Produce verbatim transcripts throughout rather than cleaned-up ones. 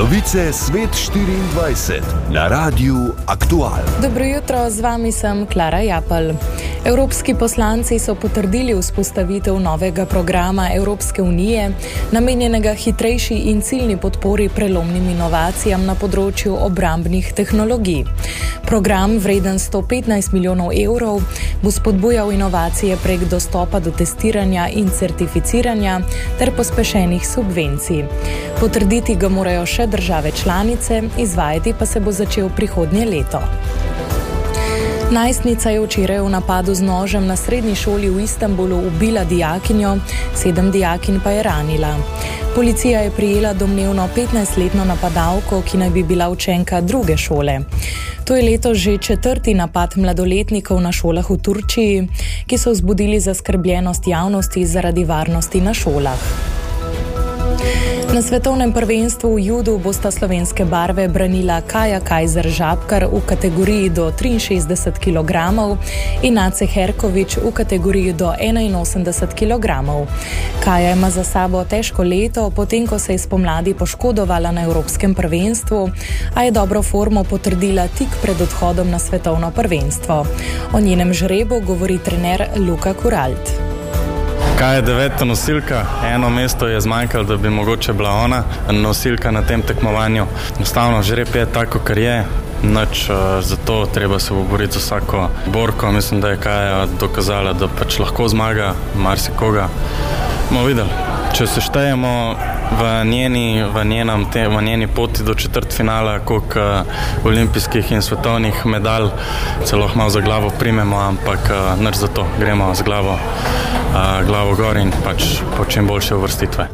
Novice Svet štiriindvajset na Radiu Aktual. Dobro jutro, z vami sem Klara Japelj. Evropski poslanci so potrdili vzpostavitev novega programa Evropske unije, namenjenega hitrejši in ciljni podpori prelomnim inovacijam na področju obrambnih tehnologij. Program, vreden sto petnajst milijonov evrov, bo spodbujal inovacije prek dostopa do testiranja in certificiranja ter pospešenih subvencij. Potrditi ga morajo še države članice, izvajati pa se bo začel prihodnje leto. Najstnica je včeraj v napadu z nožem na srednji šoli v Istanbulu ubila dijakinjo, sedem dijakinj pa je ranila. Policija je prijela domnevno petnajstletno napadalko, ki naj bi bila učenka druge šole. To je letos že četrti napad mladoletnikov na šolah v Turčiji, ki so vzbudili zaskrbljenost javnosti zaradi varnosti na šolah. Na svetovnem prvenstvu v judu bosta slovenske barve branila Kaja Kajzer Žabkar v kategoriji do triinšestdeset kilogramov in Ace Herkovič v kategoriji do enainosemdeset kilogramov. Kaja ima za sabo težko leto, potem ko se je spomladi poškodovala na evropskem prvenstvu, a je dobro formo potrdila tik pred odhodom na svetovno prvenstvo. O njenem žrebu govori trener Luka Kuralt. Kaj je deveta nosilka, eno mesto je zmanjkalo, da bi mogoče bila ona nosilka na tem tekmovanju. Enostavno žreb je tako, kar je, nič, zato treba se boriti z vsako borko. Mislim, da je Kaja dokazala, da pač lahko zmaga marsikoga. Bomo videli, če se štejemo v njeni, v njenem, te, v njeni poti do četrtfinala, koliko olimpijskih in svetovnih medalj, celo malo za glavo primemo, ampak nič za to, gremo z glavo, uh, glavo gor in pač po čim boljše uvrstitve.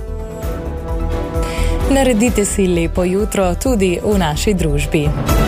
Naredite si lepo jutro tudi v naši družbi.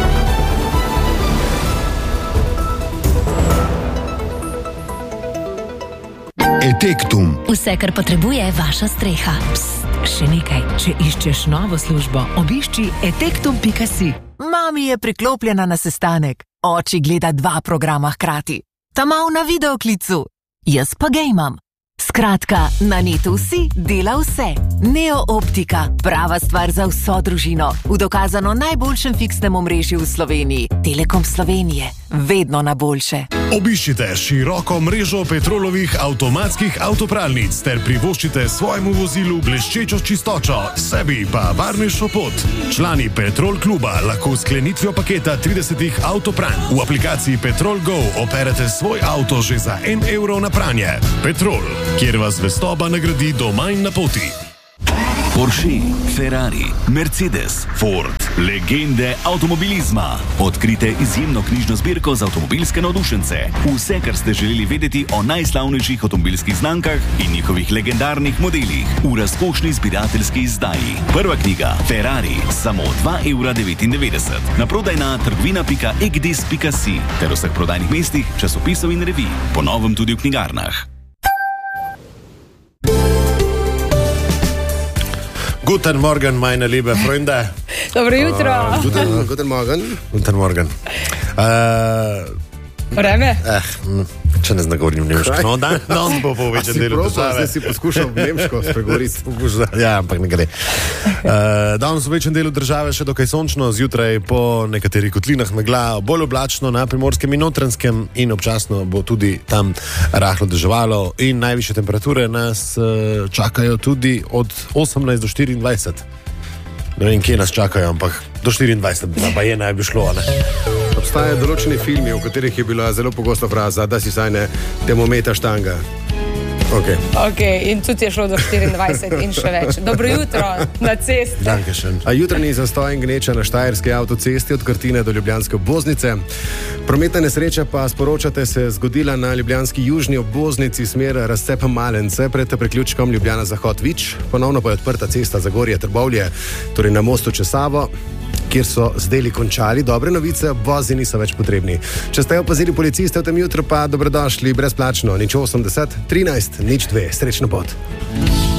Etektum. Vse, kar potrebuje vaša streha. Psst, še nekaj. Če iščeš novo službo, obišči etektum pika si. Mami je priklopljena na sestanek. Oči gleda dva programa hkrati. Ta mal na videoklicu. Jaz pa gejmam. Skratka, na netu vsi dela vse. Neo Optika, prava stvar za vso družino. V dokazano najboljšem fiksnem omrežju v Sloveniji. Telekom Slovenije. Vedno na boljše. Obiščite široko mrežo Petrolovih avtomatskih avtopralnic ter privoščite svojemu vozilu bleščečo čistočo, sebi pa varnejšo pot. Člani Petrol kluba lahko s sklenitvijo paketa tridesetih avtopranj v aplikaciji Petrol Go operete svoj avto že za en evro na pranje. Petrol, kjer vas vestoba nagradi doma in na poti. Porsche, Ferrari, Mercedes, Ford, legende avtomobilizma. Odkrite izjemno knjižno zbirko za avtomobilske navdušence. Vse, kar ste želeli vedeti o najslavnejših avtomobilskih znamkah in njihovih legendarnih modelih v razkošni zbirateljski izdaji. Prva knjiga Ferrari, samo dva evra devetindevetdeset. Naprodaj na trgovina pika egdis pika si ter vseh prodajnih mestih, časopisov in revij. Po novem tudi v knjigarnah. Guten Morgen, meine liebe Freunde. Dobro jutro. Uh, guten, guten Morgen. Guten Morgen. Uh, Vreme? Eh, če ne znam govorim nemško. No, dan, danes bo po večjem delu države. Zdaj si poskušal nemško spregovoriti. Ja, ampak ne gre. Uh, danes v večjem delu države še dokaj sončno, zjutraj po nekaterih kotlinah megla, bolj oblačno na Primorskem in Notranjskem in občasno bo tudi tam rahlo deževalo in najvišje temperature nas uh, čakajo tudi od osemnajst do štiriindvajset. Ne vem, kje nas čakajo, ampak do štiriindvajset pa je naj bi šlo, ne? Obstajajo določeni filmi, v katerih je bila zelo pogosta fraza, da si saj ne termometer štanga. Ok. Ok, in tudi je šlo do štiriindvajset in še več. Dobro jutro na cesti. Dankeschön. A jutranji zastoj in gneča na štajerski avtocesti od Krtine do ljubljanske obvoznice. Prometna nesreča pa, sporočate, se zgodila na ljubljanski južni obvoznici smer razcepa Malence pred priključkom Ljubljana Zahod Vič. Ponovno pa je odprta cesta Zagorje Trbovlje, torej na mostu čez Savo, kjer so zdeli končali. Dobre novice, vozi niso več potrebni. Če ste opazili policiste v tem jutru, pa dobrodošli brezplačno. Nič osemdeset, trinajst, nič dve. Srečno pot.